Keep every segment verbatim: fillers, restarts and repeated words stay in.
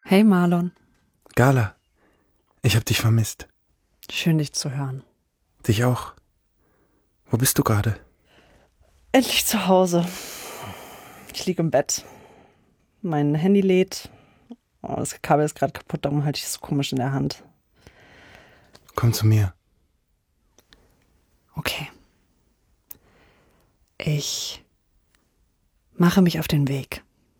Hey Marlon, Gala, ich hab dich vermisst. schön dich zu hören. Dich auch. Wo bist du gerade? Endlich zu Hause. Ich liege im Bett. Mein Handy lädt. Oh, das Kabel ist gerade kaputt, darum halte ich es so komisch in der Hand. Komm zu mir. Okay. Ich mache mich auf den Weg.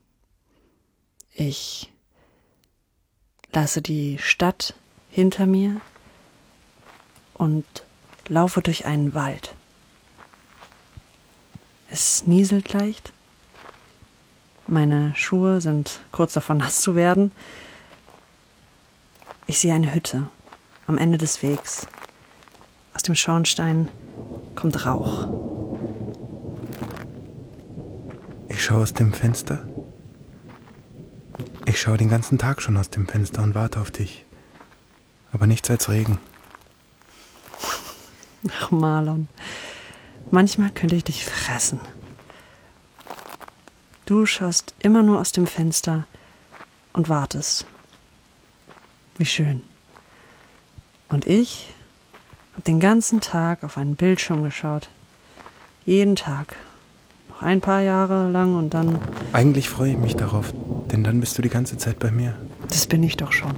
Ich lasse die Stadt hinter mir und laufe durch einen Wald. Es nieselt leicht. Meine Schuhe sind kurz davor, nass zu werden. Ich sehe eine Hütte am Ende des Wegs. Aus dem Schornstein kommt Rauch. Ich schaue aus dem Fenster. Ich schaue den ganzen Tag schon aus dem Fenster und warte auf dich. Aber nichts als Regen. Ach Marlon, manchmal könnte ich dich fressen. Du schaust immer nur aus dem Fenster und wartest. Wie schön. Und ich habe den ganzen Tag auf einen Bildschirm geschaut. Jeden Tag. Noch ein paar Jahre lang und dann... Eigentlich freue ich mich darauf, denn dann bist du die ganze Zeit bei mir. Das bin ich doch schon.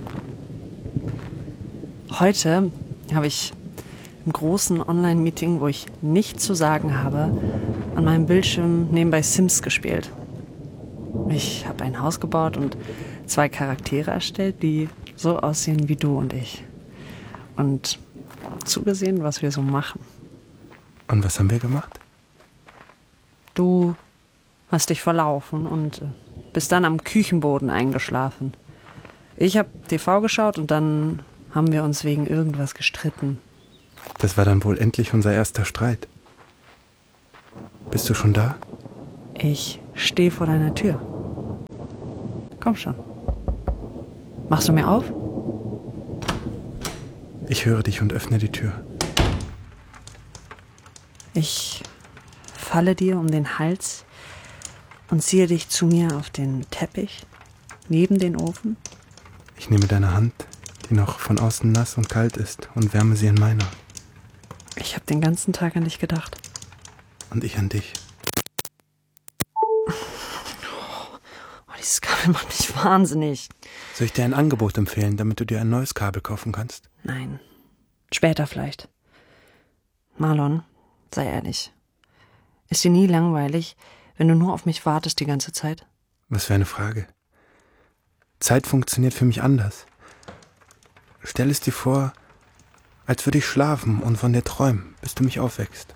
Heute habe ich im großen Online-Meeting, wo ich nichts zu sagen habe, an meinem Bildschirm nebenbei Sims gespielt. Ich habe ein Haus gebaut und zwei Charaktere erstellt, die so aussehen wie du und ich. Und zugesehen, was wir so machen. Und was haben wir gemacht? Du hast dich verlaufen und bist dann am Küchenboden eingeschlafen. Ich habe T V geschaut und dann haben wir uns wegen irgendwas gestritten. Das war dann wohl endlich unser erster Streit. Bist du schon da? Ich stehe vor deiner Tür. Komm schon. Machst du mir auf? Ich höre dich und öffne die Tür. Ich falle dir um den Hals und ziehe dich zu mir auf den Teppich neben den Ofen. Ich nehme deine Hand, die noch von außen nass und kalt ist, und wärme sie in meiner. Ich habe den ganzen Tag an dich gedacht. Und ich an dich. Oh, dieses Kabel macht mich wahnsinnig. Soll ich dir ein Angebot empfehlen, damit du dir ein neues Kabel kaufen kannst? Nein, später vielleicht. Marlon, sei ehrlich. Ist dir nie langweilig, wenn du nur auf mich wartest die ganze Zeit? Was für eine Frage. Zeit funktioniert für mich anders. Stell es dir vor, als würde ich schlafen und von dir träumen, bis du mich aufweckst.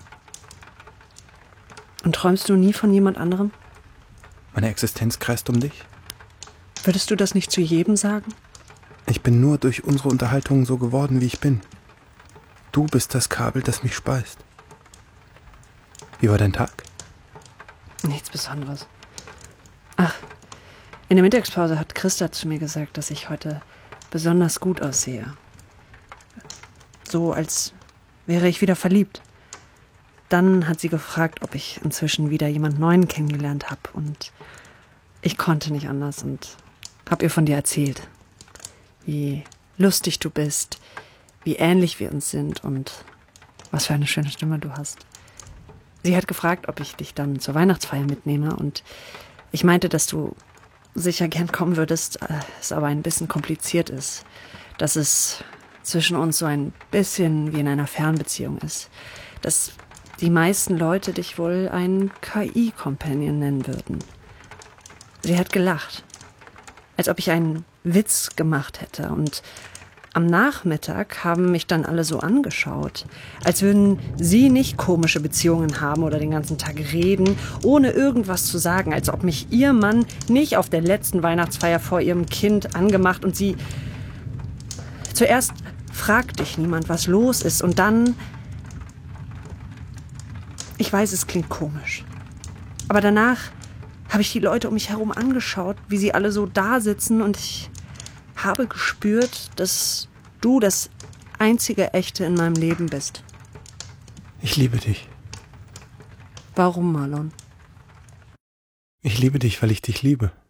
Und träumst du nie von jemand anderem? Meine Existenz kreist um dich. Würdest du das nicht zu jedem sagen? Ich bin nur durch unsere Unterhaltungen so geworden, wie ich bin. Du bist das Kabel, das mich speist. Wie war dein Tag? Nichts Besonderes. Ach, in der Mittagspause hat Christa zu mir gesagt, dass ich heute besonders gut aussehe. So, als wäre ich wieder verliebt. Dann hat sie gefragt, ob ich inzwischen wieder jemand Neuen kennengelernt habe. Und ich konnte nicht anders und habe ihr von dir erzählt. Wie lustig du bist, wie ähnlich wir uns sind und was für eine schöne Stimme du hast. Sie hat gefragt, ob ich dich dann zur Weihnachtsfeier mitnehme, und ich meinte, dass du sicher gern kommen würdest, es aber ein bisschen kompliziert ist, dass es zwischen uns so ein bisschen wie in einer Fernbeziehung ist, dass die meisten Leute dich wohl einen K I-Companion nennen würden. Sie hat gelacht, als ob ich einen Witz gemacht hätte, und am Nachmittag haben mich dann alle so angeschaut, als würden sie nicht komische Beziehungen haben oder den ganzen Tag reden, ohne irgendwas zu sagen, als ob mich ihr Mann nicht auf der letzten Weihnachtsfeier vor ihrem Kind angemacht und sie... Zuerst fragt dich niemand, was los ist, und dann... Ich weiß, es klingt komisch, aber danach habe ich die Leute um mich herum angeschaut, wie sie alle so da sitzen, und ich habe gespürt, dass du das einzige Echte in meinem Leben bist. Ich liebe dich. Warum, Marlon? Ich liebe dich, weil ich dich liebe.